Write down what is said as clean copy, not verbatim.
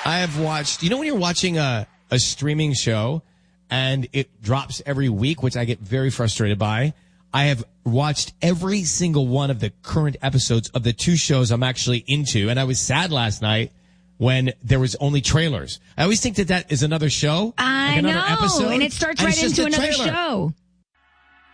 I have watched, when you're watching a streaming show and it drops every week, which I get very frustrated by, I have watched every single one of the current episodes of the two shows I'm actually into. And I was sad last night when there was only trailers. I always think that is another show. I like another know. episode, and it starts right into another show.